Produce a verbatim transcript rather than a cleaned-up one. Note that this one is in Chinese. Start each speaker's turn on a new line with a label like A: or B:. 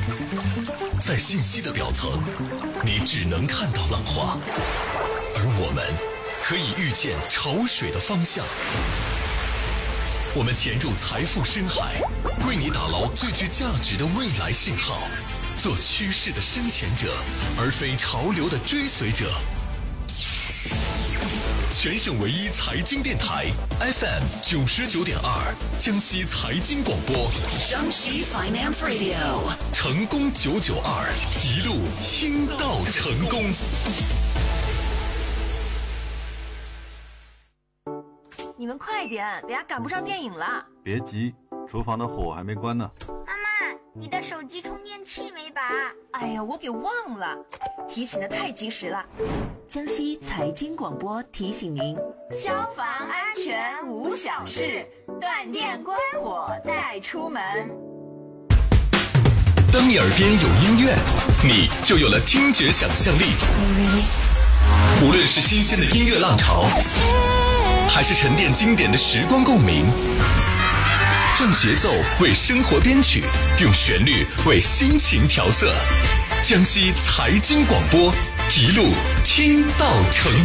A: 在信息的表层，你只能看到浪花，而我们可以预见潮水的方向。我们潜入财富深海，为你打捞最具价值的未来信号，做趋势的深潜者，而非潮流的追随者。全省唯一财经电台 F M 九十九点二，江西财经广播，
B: 江西 Finance Radio，
A: 成功九九二，一路听到成功。
C: 你们快点，等下赶不上电影了。
D: 别急，厨房的火还没关呢。
E: 妈妈，你的手机充电器没拔？
C: 哎呀，我给忘了，提醒的太及时了。江西财经广播提醒您：消防安全无小事，断电关火带出门。
A: 当你耳边有音乐，你就有了听觉想象力。无论是新鲜的音乐浪潮，还是沉淀经典的时光共鸣，让节奏为生活编曲，用旋律为心情调色。江西财经广播，一路听到成